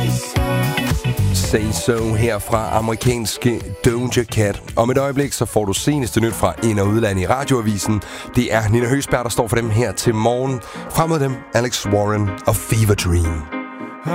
Say So her fra amerikanske Doja Cat. Om et øjeblik så får du seneste nyt fra ind- og udland i radioavisen. Det er Nina Høsberg, der står for dem her til morgen. Frem mod dem Alex Warren og Fever Dream.